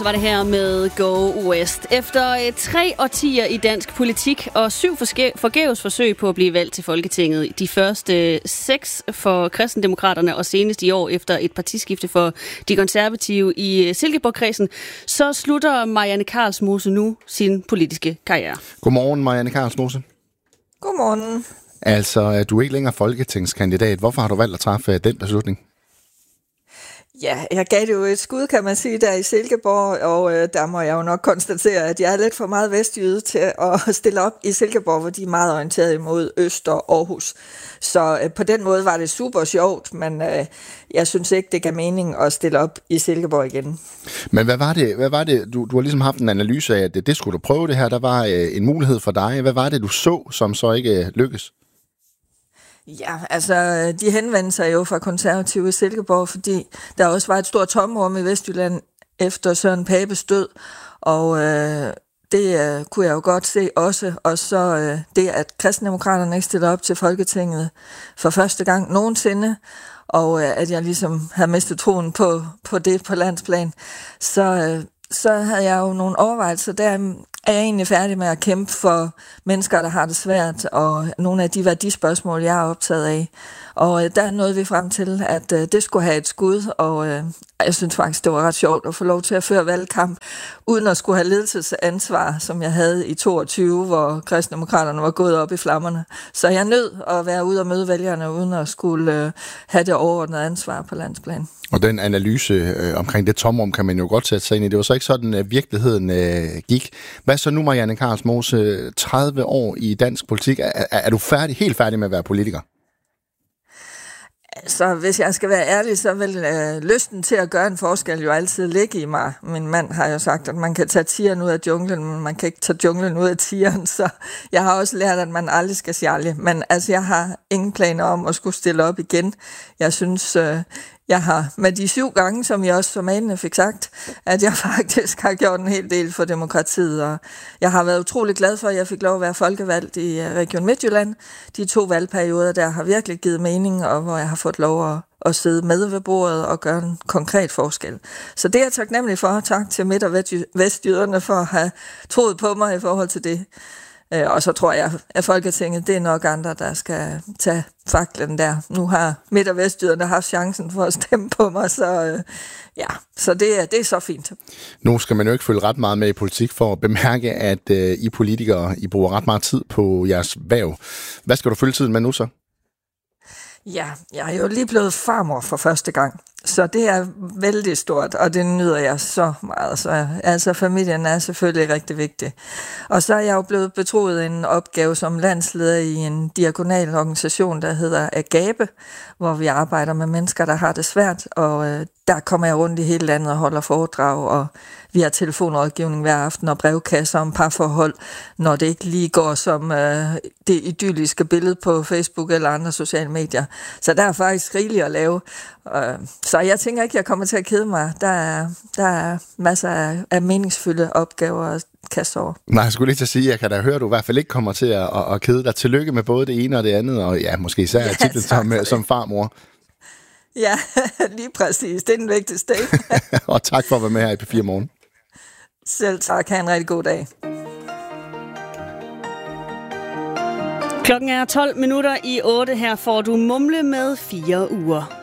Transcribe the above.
Var det her med Go West. Efter 3 årtier i dansk politik og 7 forgæves forsøg på at blive valgt til Folketinget, de første 6 for Kristendemokraterne og senest i år efter et partiskifte for de konservative i Silkeborg-kredsen, så slutter Marianne Karlsmose nu sin politiske karriere. Godmorgen, Marianne Karlsmose. Godmorgen. Altså, du er ikke længere folketingskandidat. Hvorfor har du valgt at træffe den beslutning? Ja, jeg gav det jo et skud, kan man sige, der i Silkeborg, og der må jeg jo nok konstatere, at jeg er lidt for meget vestjyde til at stille op i Silkeborg, hvor de er meget orienteret imod Øst og Aarhus. Så på den måde var det super sjovt, men jeg synes ikke, det gav mening at stille op i Silkeborg igen. Men hvad var det? Du har ligesom haft en analyse af, at det skulle du prøve det her. Der var en mulighed for dig. Hvad var det, du så, som så ikke lykkes? Ja, altså de henvendte sig jo fra konservative i Silkeborg, fordi der også var et stort tomrum i Vestjylland efter Søren Papes død, og det kunne jeg jo godt se også. Og så det, at Kristendemokraterne ikke stillede op til Folketinget for første gang nogensinde, og at jeg ligesom havde mistet troen på det på landsplan, så havde jeg jo nogle overvejelser. Der er jeg egentlig færdig med at kæmpe for mennesker, der har det svært, og nogle af de værdispørgsmål, jeg er optaget af. Og der nåede vi frem til, at det skulle have et skud, og jeg synes faktisk, det var ret sjovt at få lov til at føre valgkamp, uden at skulle have ledelsesansvar, som jeg havde i 22, hvor Kristendemokraterne var gået op i flammerne. Så jeg nød at være ude og møde vælgerne, uden at skulle have det overordnede ansvar på landsplan. Og den analyse omkring det tomrum kan man jo godt sætte sig ind i. Det var så ikke sådan, at virkeligheden gik. Hvad så nu, Marianne Karlsmose? 30 år i dansk politik. Er du helt færdig med at være politiker? Så hvis jeg skal være ærlig, så vil lysten til at gøre en forskel jo altid ligge i mig. Min mand har jo sagt, at man kan tage tigeren ud af junglen, men man kan ikke tage junglen ud af tigeren. Så jeg har også lært, at man aldrig skal sjalge. Men altså, jeg har ingen planer om at skulle stille op igen. Jeg synes, jeg har med de 7 gange, som jeg også som anende fik sagt, at jeg faktisk har gjort en hel del for demokratiet. Og jeg har været utrolig glad for, at jeg fik lov at være folkevalgt i Region Midtjylland. De 2 valgperioder, der har virkelig givet mening, og hvor jeg har fået lov at sidde med ved bordet og gøre en konkret forskel. Så det er jeg taknemmelig for. Tak til Midt- og Vestjyderne for at have troet på mig i forhold til det. Og så tror jeg, at Folketinget, det er nok andre, der skal tage faklen der. Nu har Midt- og Vestjyderne haft chancen for at stemme på mig, så det er så fint. Nu skal man jo ikke følge ret meget med i politik for at bemærke, at I politikere, I bruger ret meget tid på jeres hverv. Hvad skal du følge tiden med nu så? Ja, jeg er jo lige blevet farmor for første gang, så det er vældig stort, og det nyder jeg så meget. Så, altså familien er selvfølgelig rigtig vigtig. Og så er jeg jo blevet betroet en opgave som landsleder i en diakonal organisation, der hedder Agape, hvor vi arbejder med mennesker, der har det svært, og der kommer jeg rundt i hele landet og holder foredrag, og vi har telefonrådgivning hver aften og brevkasser om parforhold, når det ikke lige går som det idylliske billede på Facebook eller andre sociale medier. Så der er faktisk rigeligt at lave. Så jeg tænker ikke, jeg kommer til at kede mig. Der er masser af meningsfulde opgaver at kaste over. Nej, jeg skulle lige til at sige, jeg kan da høre, at du i hvert fald ikke kommer til at kede dig. Tillykke med både det ene og det andet, og ja, måske især titlen som farmor. Ja, lige præcis. Det er den vigtigste. Og tak for at være med her i P4 Morgen. Selv tak. Ha' en rigtig god dag. Klokken er 12 minutter i 8. Her får du Mumle med 4 uger.